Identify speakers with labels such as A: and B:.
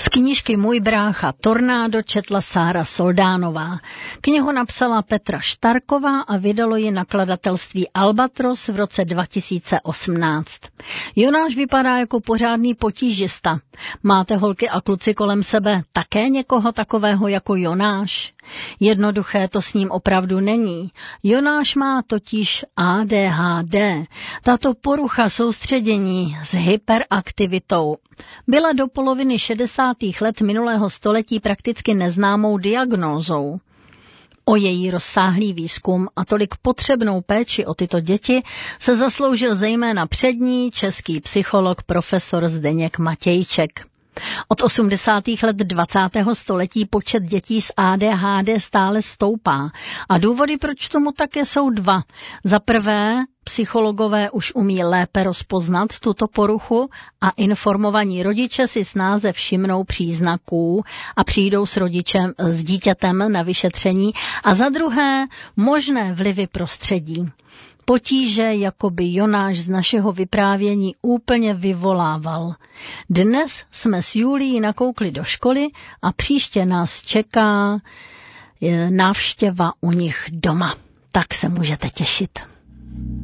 A: knížky Můj brácha Tornádo četla Sára Soldánová. Knihu napsala Petra Štarková a vydalo ji nakladatelství Albatros v roce 2018. Jonáš vypadá jako pořádný potížista. Máte holky a kluci kolem sebe také někoho takového jako Jonáš? Jednoduché to s ním opravdu není. Jonáš má totiž ADHD. Tato porucha soustředění s hyperaktivitou byla do poloviny 60. let minulého století prakticky neznámou diagnózou. O její rozsáhlý výzkum a tolik potřebnou péči o tyto děti se zasloužil zejména přední český psycholog profesor Zdeněk Matějček. Od 80. let 20. století počet dětí s ADHD stále stoupá a důvody, proč tomu také jsou dva. Za prvé, psychologové už umí lépe rozpoznat tuto poruchu a informovaní rodiče si snáze všimnou příznaků a přijdou s dítětem na vyšetření. A za druhé, možné vlivy prostředí. Potíže, jako by Jonáš z našeho vyprávění úplně vyvolával. Dnes jsme s Julií nakoukli do školy a příště nás čeká návštěva u nich doma. Tak se můžete těšit.